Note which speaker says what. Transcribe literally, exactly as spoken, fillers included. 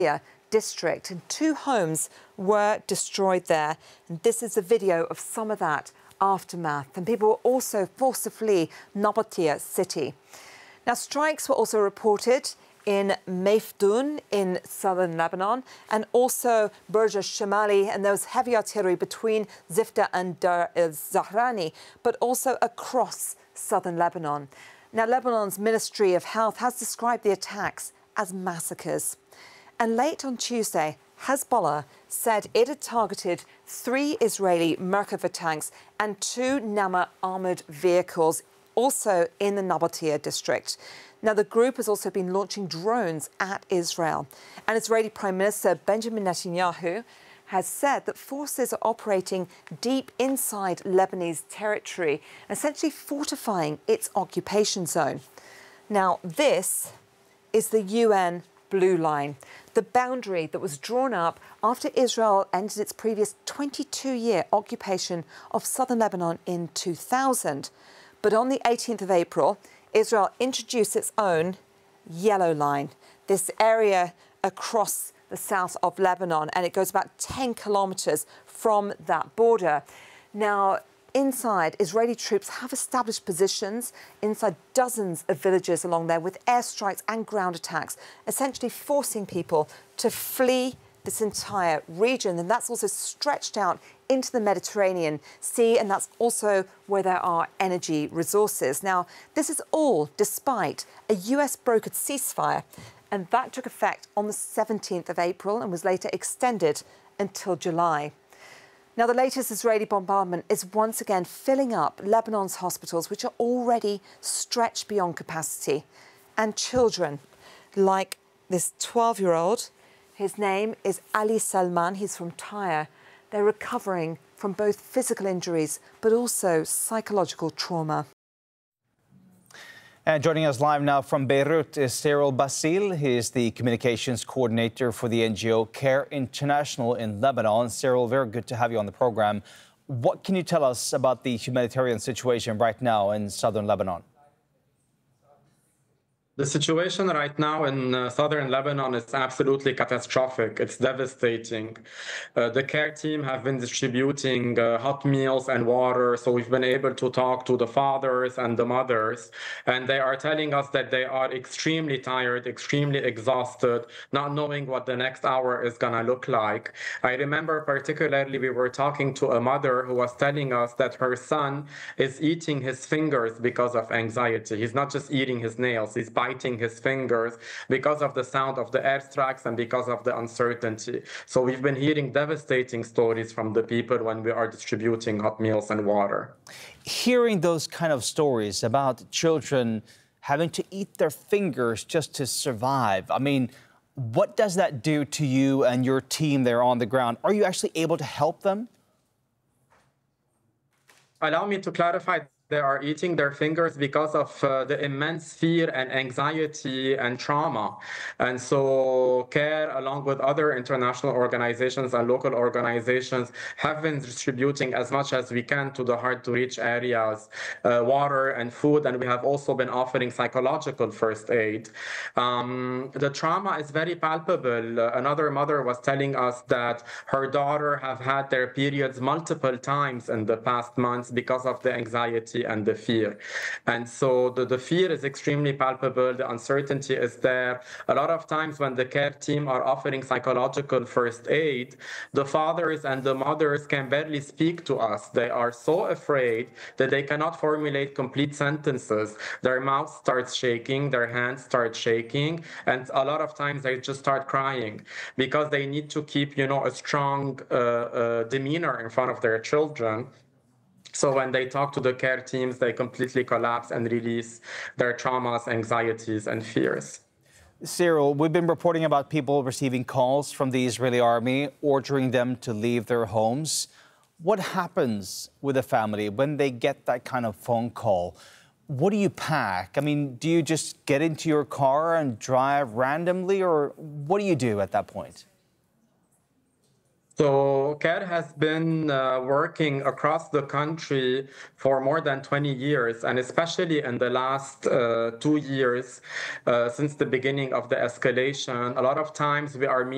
Speaker 1: district, and two homes were destroyed there. And this is a video of some of that aftermath. And people were also forced to flee Nabatea city. Now, strikes were also reported in Mayfdoun in southern Lebanon, and also Burj al-Shamali, and there was heavy artillery between Zifta and Dar el-Zahrani, but also across southern Lebanon. Now, Lebanon's Ministry of Health has described the attacks as massacres. And late on Tuesday, Hezbollah said it had targeted three Israeli Merkava tanks and two Nama armoured vehicles, also in the Nabatea district. Now, the group has also been launching drones at Israel. And Israeli Prime Minister Benjamin Netanyahu has said that forces are operating deep inside Lebanese territory, essentially fortifying its occupation zone. Now, this is the U N Blue Line, the boundary that was drawn up after Israel ended its previous twenty-two year occupation of southern Lebanon in two thousand. But on the eighteenth of April, Israel introduced its own yellow line, this area across the south of Lebanon, and it goes about ten kilometres from that border. Now, inside, Israeli troops have established positions inside dozens of villages along there with airstrikes and ground attacks, essentially forcing people to flee this entire region. And that's also stretched out into the Mediterranean Sea, and that's also where there are energy resources. Now, this is all despite a U S brokered ceasefire, and that took effect on the seventeenth of April and was later extended until July. Now, the latest Israeli bombardment is once again filling up Lebanon's hospitals, which are already stretched beyond capacity. And children, like this twelve-year-old, his name is Ali Salman, he's from Tyre. They're recovering from both physical injuries, but also psychological trauma.
Speaker 2: And joining us live now from Beirut is Cyril Basile. He is the communications coordinator for the N G O CARE International in Lebanon. Cyril, very good to have you on the program. What can you tell us about the humanitarian situation right now in southern Lebanon?
Speaker 3: The situation right now in uh, southern Lebanon is absolutely catastrophic. It's devastating. Uh, the CARE team have been distributing uh, hot meals and water, so we've been able to talk to the fathers and the mothers, and they are telling us that they are extremely tired, extremely exhausted, not knowing what the next hour is gonna look like. I remember particularly we were talking to a mother who was telling us that her son is eating his fingers because of anxiety. He's not just eating his nails, he's biting his fingers because of the sound of the airstrikes and because of the uncertainty. So we've been hearing devastating stories from the people when we are distributing hot meals and water.
Speaker 2: Hearing those kind of stories about children having to eat their fingers just to survive, I mean, what does that do to you and your team there on the ground? Are you actually able to help them?
Speaker 3: Allow me to clarify. They are eating their fingers because of uh, the immense fear and anxiety and trauma. And so CARE, along with other international organizations and local organizations, have been distributing as much as we can to the hard-to-reach areas, uh, water and food, and we have also been offering psychological first aid. Um, the trauma is very palpable. Uh, another mother was telling us that her daughter have had their periods multiple times in the past months because of the anxiety and the fear. And so the, the fear is extremely palpable, the uncertainty is there. A lot of times when the CARE team are offering psychological first aid, the fathers and the mothers can barely speak to us. They are so afraid that they cannot formulate complete sentences. Their mouth starts shaking, their hands start shaking, and a lot of times they just start crying because they need to keep, you know, a strong uh, uh, demeanor in front of their children. So when they talk to the CARE teams, they completely collapse and release their traumas, anxieties, and fears.
Speaker 2: Cyril, we've been reporting about people receiving calls from the Israeli army, ordering them to leave their homes. What happens with a family when they get that kind of phone call? What do you pack? I mean, do you just get into your car and drive randomly, or what do you do at that point?
Speaker 3: So CARE has been uh, working across the country for more than twenty years, and especially in the last uh, two years, uh, since the beginning of the escalation, a lot of times we are meeting